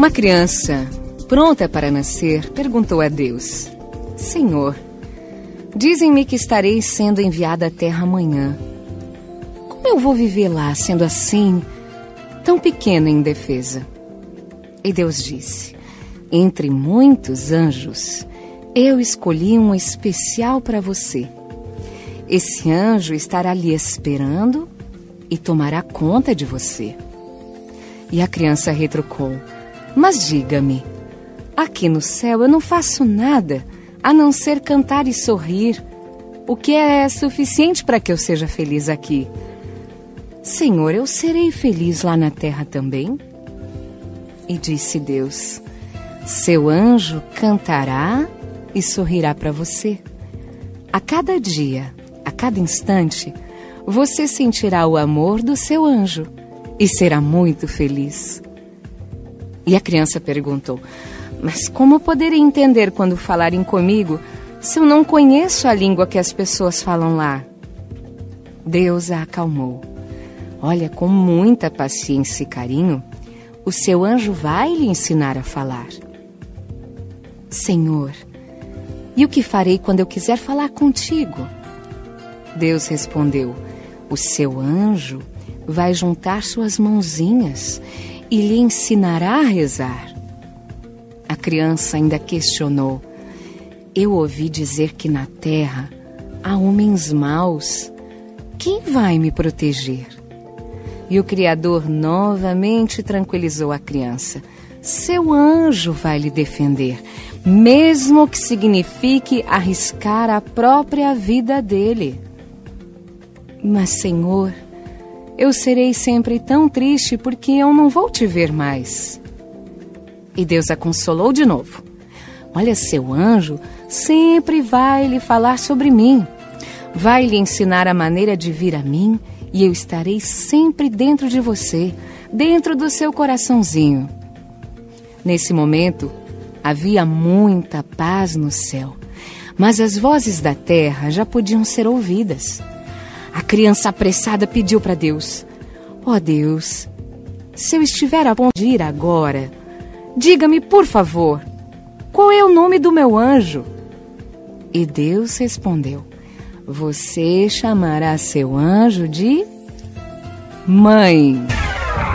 Uma criança, pronta para nascer, perguntou a Deus: Senhor, dizem-me que estarei sendo enviada à terra amanhã. Como eu vou viver lá, sendo assim, tão pequena e indefesa? E Deus disse: entre muitos anjos, eu escolhi um especial para você. Esse anjo estará ali esperando e tomará conta de você. E a criança retrucou: mas diga-me, aqui no céu eu não faço nada a não ser cantar e sorrir, o que é suficiente para que eu seja feliz aqui. Senhor, eu serei feliz lá na terra também? E disse Deus: seu anjo cantará e sorrirá para você. A cada dia, a cada instante, você sentirá o amor do seu anjo e será muito feliz. E a criança perguntou: mas como poderei entender quando falarem comigo se eu não conheço a língua que as pessoas falam lá? Deus a acalmou. Olha, com muita paciência e carinho, o seu anjo vai lhe ensinar a falar. Senhor, e o que farei quando eu quiser falar contigo? Deus respondeu: o seu anjo vai juntar suas mãozinhas e lhe ensinará a rezar. A criança ainda questionou: eu ouvi dizer que na terra há homens maus. Quem vai me proteger? E o Criador novamente tranquilizou a criança: seu anjo vai lhe defender, mesmo que signifique arriscar a própria vida dele. Mas, Senhor, eu serei sempre tão triste porque eu não vou te ver mais. E Deus a consolou de novo: olha, seu anjo sempre vai lhe falar sobre mim, vai lhe ensinar a maneira de vir a mim, e eu estarei sempre dentro de você, dentro do seu coraçãozinho. Nesse momento, havia muita paz no céu, mas as vozes da terra já podiam ser ouvidas. A criança apressada pediu para Deus: ó Deus, se eu estiver a ponto de ir agora, diga-me, por favor, qual é o nome do meu anjo? E Deus respondeu: você chamará seu anjo de Mãe.